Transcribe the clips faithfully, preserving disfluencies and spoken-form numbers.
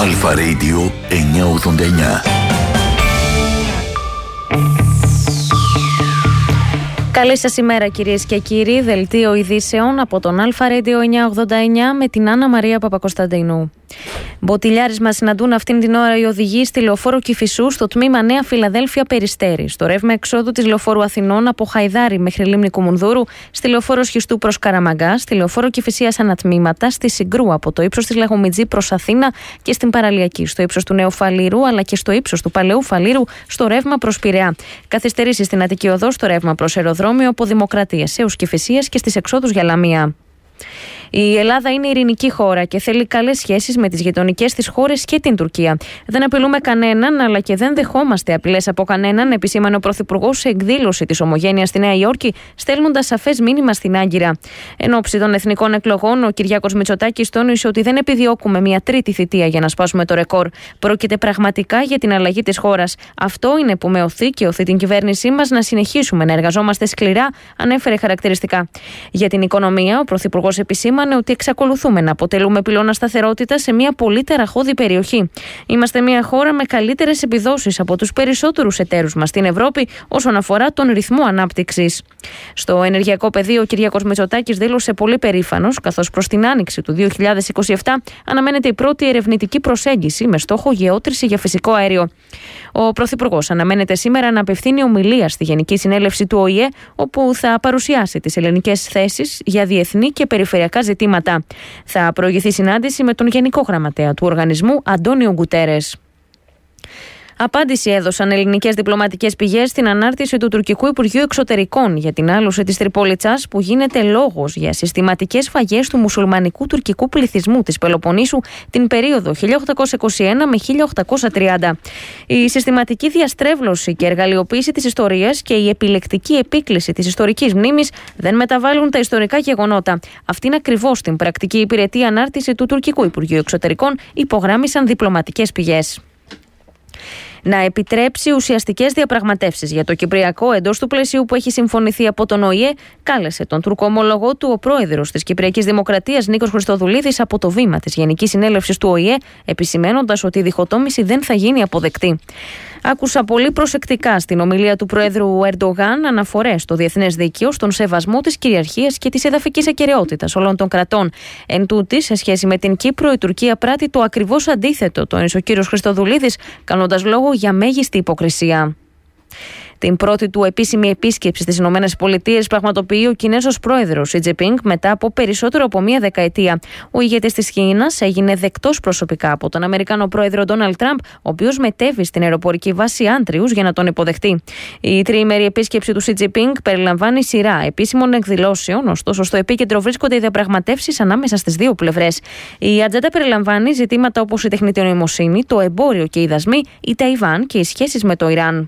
Αλφα Radio εννιακόσια ογδόντα εννιά. Καλή σας ημέρα κυρίες και κύριοι, δελτίο ειδήσεων από τον Αλφα Radio εννιακόσια ογδόντα εννιά με την Άννα Μαρία Παπακοσταντίνου. Μποτιλιάρισμα συναντούν αυτήν την ώρα οι οδηγοί στη λεωφόρο Κηφισού στο τμήμα Νέα Φιλαδέλφια Περιστέρη, στο ρεύμα εξόδου της λεωφόρου Αθηνών από Χαϊδάρη μέχρι Λίμνη Κουμουνδούρου, στη λεωφόρο Σχιστού προς Καραμαγκά, στη λεωφόρο Κηφισίας ανατμήματα, στη Συγκρού από το ύψος της Λαγομιτζή προς Αθήνα και στην Παραλιακή, στο ύψος του Νέου Φαλήρου αλλά και στο ύψος του Παλαιού Φαλήρου, στο ρεύμα προς Πειραιά. Καθυστερήσεις στην Αττική Οδό, στο ρεύμα προς Αεροδρόμιο από Δημοκρατίας έως Κηφισίας και στις εξόδους για Λαμία. Η Ελλάδα είναι ειρηνική χώρα και θέλει καλές σχέσεις με τις γειτονικές της χώρες και την Τουρκία. Δεν απειλούμε κανέναν, αλλά και δεν δεχόμαστε απειλές από κανέναν, επισήμανε ο Πρωθυπουργός σε εκδήλωση της Ομογένειας στη Νέα Υόρκη, στέλνοντας σαφές μήνυμα στην Άγκυρα. Εν ώψη των εθνικών εκλογών, ο Κυριάκος Μητσοτάκης τόνισε ότι δεν επιδιώκουμε μια τρίτη θητεία για να σπάσουμε το ρεκόρ. Πρόκειται πραγματικά για την αλλαγή της χώρας. Αυτό είναι που με οθεί και οθεί την κυβέρνησή μας να συνεχίσουμε να εργαζόμαστε σκληρά, ανέφερε χαρακτηριστικά. Για την οικονομία, ο Πρωθυπουργός επισήμανε ότι εξακολουθούμε να αποτελούμε πυλώνα σταθερότητα σε μια πολύ ταραχώδη περιοχή. Είμαστε μια χώρα με καλύτερες επιδόσεις από τους περισσότερους εταίρους μας στην Ευρώπη όσον αφορά τον ρυθμό ανάπτυξης. Στο ενεργειακό πεδίο, ο Κυριάκος Μητσοτάκης δήλωσε πολύ περήφανος, καθώς προς την άνοιξη του δύο χιλιάδες είκοσι επτά αναμένεται η πρώτη ερευνητική προσέγγιση με στόχο γεώτρηση για φυσικό αέριο. Ο Πρωθυπουργός αναμένεται σήμερα να απευθύνει ομιλία στη Γενική Συνέλευση του Ο Η Ε, όπου θα παρουσιάσει τις ελληνικές θέσεις για διεθνή και περιφερειακά ζητήματα. Θα προηγηθεί συνάντηση με τον Γενικό Γραμματέα του οργανισμού, Αντώνιο Γκουτέρες. Απάντηση έδωσαν ελληνικές διπλωματικές πηγές στην ανάρτηση του τουρκικού Υπουργείου Εξωτερικών για την άλωση της Τριπολιτσάς, που γίνεται λόγος για συστηματικές σφαγές του μουσουλμανικού τουρκικού πληθυσμού της Πελοποννήσου την περίοδο χίλια οκτακόσια είκοσι ένα με χίλια οκτακόσια τριάντα. Η συστηματική διαστρέβλωση και εργαλειοποίηση της ιστορίας και η επιλεκτική επίκληση της ιστορικής μνήμης δεν μεταβάλλουν τα ιστορικά γεγονότα. Αυτή είναι ακριβώς την πρακτική υπηρετή ανάρτηση του τουρκικού Υπουργείου Εξωτερικών, υπογράμμισαν διπλωματικές πηγές. Να επιτρέψει ουσιαστικές διαπραγματεύσεις για το Κυπριακό εντός του πλαισίου που έχει συμφωνηθεί από τον Ο Η Ε, κάλεσε τον Τούρκο ομολογό του ο πρόεδρος της Κυπριακής Δημοκρατίας Νίκος Χριστοδουλίδης από το βήμα της Γενικής Συνέλευσης του Ο Η Ε, επισημένοντας ότι η διχοτόμηση δεν θα γίνει αποδεκτή. Άκουσα πολύ προσεκτικά στην ομιλία του Προέδρου Ερντογάν αναφορές στο διεθνές δίκαιο, στον σεβασμό της κυριαρχίας και της εδαφικής ακεραιότητας όλων των κρατών. Εν τούτη, σε σχέση με την Κύπρο, η Τουρκία πράττει το ακριβώς αντίθετο, τόνισε ο κύριος Χριστοδουλίδης, κάνοντας λόγο για μέγιστη υποκρισία. Την πρώτη του επίσημη επίσκεψη στις ΗΠΑ πραγματοποιεί ο Κινέζος πρόεδρος Σι Τζινπίνγκ μετά από περισσότερο από μία δεκαετία. Ο ηγέτης της Κίνας έγινε δεκτός προσωπικά από τον Αμερικάνο πρόεδρο Ντόναλντ Τραμπ, ο οποίος μετέβη στην αεροπορική βάση Άντριους για να τον υποδεχτεί. Η τριήμερη επίσκεψη του Σι Τζινπίνγκ περιλαμβάνει σειρά επίσημων εκδηλώσεων, ωστόσο στο επίκεντρο βρίσκονται οι διαπραγματεύσεις ανάμεσα στις δύο πλευρές. Η ατζέντα περιλαμβάνει ζητήματα όπως η τεχνητή νοημοσύνη, το εμπόριο και οι δασμοί, η Ταϊβάν και οι σχέσεις με το Ιράν.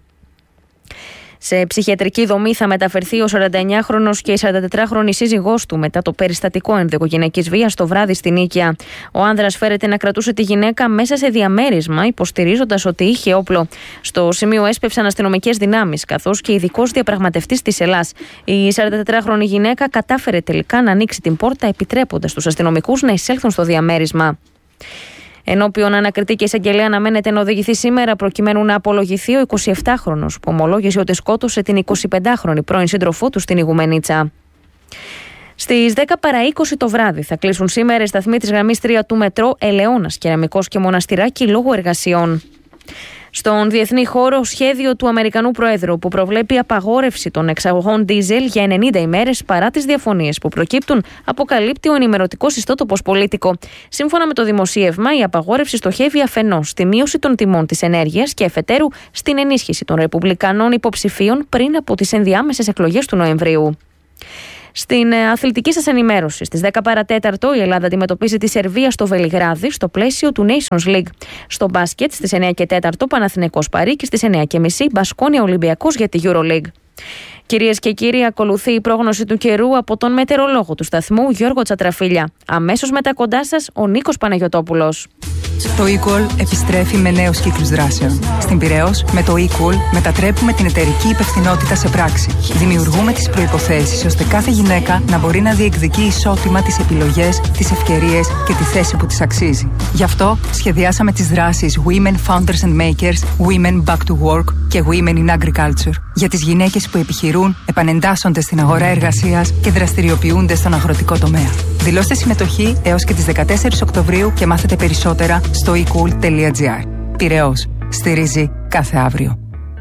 Σε ψυχιατρική δομή θα μεταφερθεί ο σαρανταεννιάχρονος και η σαραντατετράχρονη σύζυγός του μετά το περιστατικό ενδοοικογενειακής βίας το βράδυ στην Νίκαια. Ο άνδρας φέρεται να κρατούσε τη γυναίκα μέσα σε διαμέρισμα, υποστηρίζοντας ότι είχε όπλο. Στο σημείο έσπευσαν αστυνομικές δυνάμεις, καθώς και ειδικός διαπραγματευτής της Ελλάς. Η σαραντατετράχρονη γυναίκα κατάφερε τελικά να ανοίξει την πόρτα, επιτρέποντας τους αστυνομικούς να εισέλθουν στο διαμέρισμα. Ενώπιον ανακριτή και εισαγγελέα αναμένεται να οδηγηθεί σήμερα προκειμένου να απολογηθεί ο εικοσιεπτάχρονος που ομολόγησε ότι σκότωσε την εικοσιπεντάχρονη πρώην σύντροφό του στην Ιγουμενίτσα. Στις δέκα παρά είκοσι το βράδυ θα κλείσουν σήμερα οι σταθμοί της γραμμής τρία του μετρό Ελαιώνας, Κεραμικός και Μοναστηράκι λόγω εργασιών. Στον διεθνή χώρο, σχέδιο του Αμερικανού Προέδρου που προβλέπει απαγόρευση των εξαγωγών ντίζελ για ενενήντα ημέρες παρά τις διαφωνίες που προκύπτουν, αποκαλύπτει ο ενημερωτικός ιστότοπος Πολίτικο. Σύμφωνα με το δημοσίευμα, η απαγόρευση στοχεύει αφενός στη μείωση των τιμών της ενέργειας και αφετέρου στην ενίσχυση των ρεπουμπλικανών υποψηφίων πριν από τις ενδιάμεσες εκλογές του Νοεμβρίου. Στην αθλητική σας ενημέρωση, στις δέκα παρά τέταρτο η Ελλάδα αντιμετωπίζει τη Σερβία στο Βελιγράδι στο πλαίσιο του Nations League. Στο μπάσκετ στις εννιά και τέταρτο Παναθηναϊκός Παρί και στις εννιά και μισή Μπασκόνια Ολυμπιακός για τη EuroLeague. Κυρίες και κύριοι, ακολουθεί η πρόγνωση του καιρού από τον μετεωρολόγο του σταθμού Γιώργο Τσατραφίλια. Αμέσως μετά κοντά σας ο Νίκος Παναγιωτόπουλος. Το eCall επιστρέφει με νέους κύκλους δράσεων. Στην Πειραιώς, με το eCall μετατρέπουμε την εταιρική υπευθυνότητα σε πράξη. Δημιουργούμε τις προϋποθέσεις ώστε κάθε γυναίκα να μπορεί να διεκδικεί ισότιμα τις επιλογές, τις ευκαιρίες και τη θέση που της αξίζει. Γι' αυτό σχεδιάσαμε τις δράσεις Women Founders and Makers, Women Back to Work και Women in Agriculture. Για τις γυναίκες που επιχειρούν, επανεντάσσονται στην αγορά εργασίας και δραστηριοποιούνται στον αγροτικό τομέα. Δηλώστε συμμετοχή έως και τις δεκατέσσερις Οκτωβρίου και μάθετε περισσότερα στο ecool τελεία gr. Πειραιώς. Στηρίζει κάθε αύριο.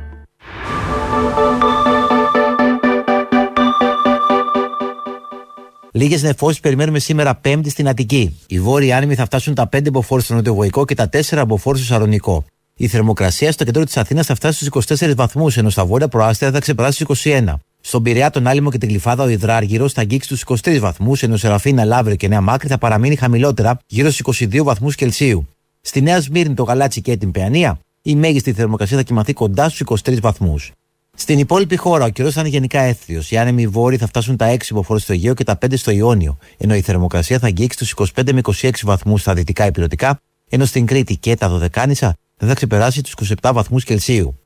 Λίγες νεφώσεις περιμένουμε σήμερα Πέμπτη στην Αττική. Οι βόρειοι άνεμοι θα φτάσουν τα πέντε μποφόρ στο νοτιοβοϊκό και τα τέσσερα μποφόρ στο Σαλονικό. Η θερμοκρασία στο κέντρο της Αθήνας θα φτάσει στους είκοσι τέσσερις βαθμούς, ενώ στα βόρεια προάστια θα ξεπεράσει τους είκοσι ένα. Στον Πειραιά, τον Άλυμο και την Γλυφάδα, ο Υδράργυρος θα αγγίξει τους είκοσι τρεις βαθμούς, ενώ Σεραφίνα, Λαύριο και Νέα Μάκρη θα παραμείνει χαμηλότερα, γύρω στους είκοσι δύο βαθμούς Κελσίου. Στη Νέα Σμύρνη, το Γαλάτσι και την Παιανία, η μέγιστη θερμοκρασία θα κυμανθεί κοντά στους είκοσι τρεις βαθμούς. Στην υπόλοιπη χώρα, ο καιρός θα είναι γενικά έθριος. Οι άνεμοι βόρειοι θα φτάσουν τα έξι μποφόρ στο Αιγαίο και τα πέντε στο Ιόνιο, ενώ η θερμοκρασία θα αγγίξει τους είκοσι πέντε με είκοσι έξι βαθμούς στα δυτικά υπηρετικά, ενώ στην Κρήτη και τα Δωδεκάνησα δεν θα ξεπεράσει τους είκοσι επτά βαθμούς Κελσίου.